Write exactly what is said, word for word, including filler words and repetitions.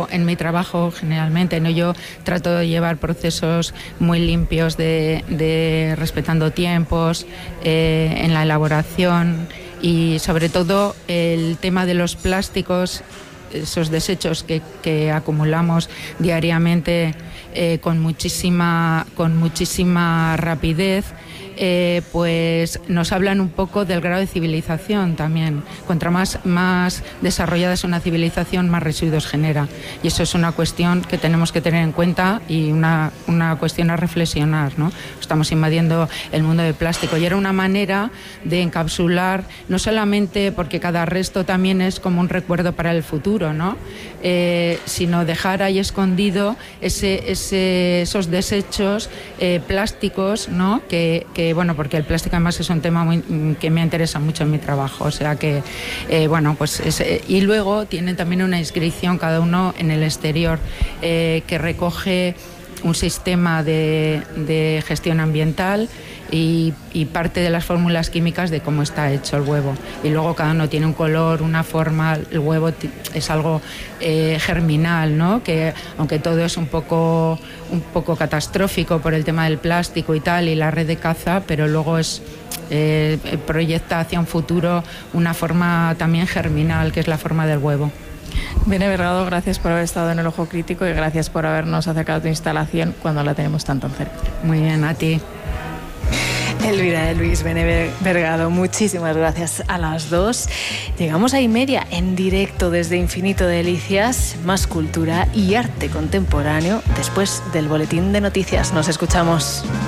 en mi trabajo generalmente, ¿no? Yo trato de llevar procesos muy limpios, de, de respetando tiempos eh, en la elaboración y sobre todo el tema de los plásticos, esos desechos que, que acumulamos diariamente eh, con muchísima, con muchísima rapidez. Eh, pues nos hablan un poco del grado de civilización también. Contra más, más desarrollada es una civilización, más residuos genera. Y eso es una cuestión que tenemos que tener en cuenta y una, una cuestión a reflexionar, ¿no? Estamos invadiendo el mundo del plástico y era una manera de encapsular, no solamente porque cada resto también es como un recuerdo para el futuro, ¿no? Eh, sino dejar ahí escondido ese, ese, esos desechos eh, plásticos, ¿no? que, que bueno, porque el plástico además es un tema muy, que me interesa mucho en mi trabajo, o sea que, eh, bueno, pues es, eh, y luego tienen también una inscripción cada uno en el exterior eh, que recoge un sistema de, de gestión ambiental y, y parte de las fórmulas químicas de cómo está hecho el huevo. Y luego cada uno tiene un color, una forma, el huevo es algo eh, germinal, ¿no? Que aunque todo es un poco, un poco catastrófico por el tema del plástico y tal, y la red de caza, pero luego es eh, proyecta hacia un futuro una forma también germinal, que es la forma del huevo. Bene Bergado, gracias por haber estado en el Ojo Crítico y gracias por habernos acercado a tu instalación cuando la tenemos tan tan cerca. Muy bien, a ti. Elvira de Luis Bene Bergado, muchísimas gracias a las dos. Llegamos a y media en directo desde Infinito Delicias, más cultura y arte contemporáneo después del boletín de noticias. Nos escuchamos.